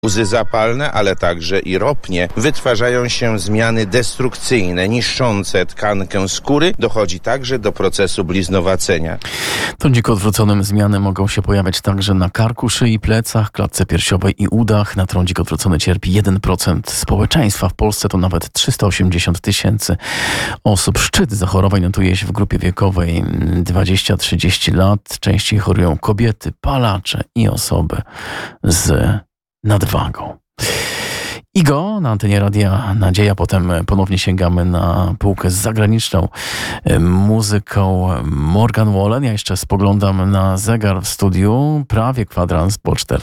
Łzy zapalne, ale także i ropnie wytwarzają się zmiany destrukcyjne, niszczące tkankę skóry. Dochodzi także do procesu bliznowacenia. W trądziku odwróconym zmiany mogą się pojawiać także na karku, szyi, plecach, klatce piersiowej i udach. Na trądzik odwrócony cierpi 1% społeczeństwa. W Polsce to nawet 380 000 osób. Szczyt zachorowań notuje się w grupie wiekowej 20-30 lat. Częściej chorują kobiety, palacze i osoby z nadwagą. Igo na antenie Radia Nadzieja. Potem ponownie sięgamy na półkę z zagraniczną muzyką Morgan Wallen. Ja jeszcze spoglądam na zegar w studiu. Prawie kwadrans po 14.